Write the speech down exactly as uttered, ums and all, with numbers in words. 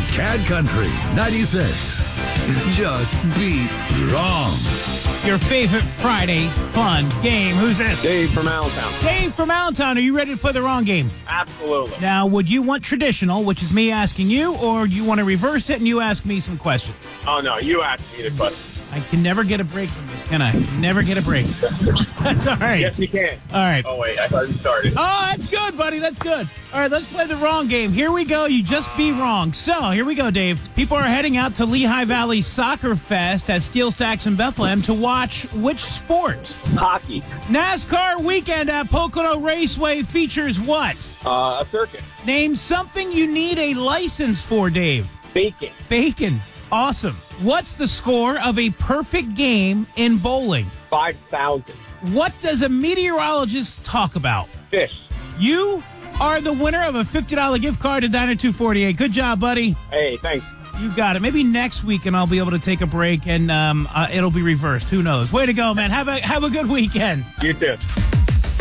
Cad Country ninety-six. Just beat wrong. Your favorite Friday fun game. Who's this? Dave from Allentown. Dave from Allentown. Are you ready to play the wrong game? Absolutely. Now, would you want traditional, which is me asking you, or do you want to reverse it and you ask me some questions? Oh, no, you asked me the question. I can never get a break from this, can I? Never get a break. That's all right. Yes, you can. All right. Oh, wait, I thought you started. Oh, that's good, buddy. That's good. All right, let's play the wrong game. Here we go. You just be wrong. So, here we go, Dave. People are heading out to Lehigh Valley Soccer Fest at Steel Stacks in Bethlehem to watch which sport? Hockey. NASCAR weekend at Pocono Raceway features what? Uh, a circus. Name something you need a license for, Dave. Bacon. Bacon. Awesome. What's the score of a perfect game in bowling? five thousand. What does a meteorologist talk about? Fish. You are the winner of a fifty dollars gift card to Diner two forty-eight. Good job, buddy. Hey, thanks. You got it. Maybe next week, and I'll be able to take a break, and um, uh, it'll be reversed. Who knows? Way to go, man. Have a have a good weekend. You too.